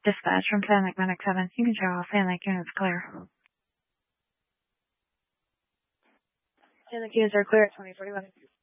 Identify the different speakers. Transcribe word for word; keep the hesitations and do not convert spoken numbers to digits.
Speaker 1: Dispatch from Sand Lake Medic seven. You can show all Sand Lake units clear. Sand Lake units are clear at twenty forty-one.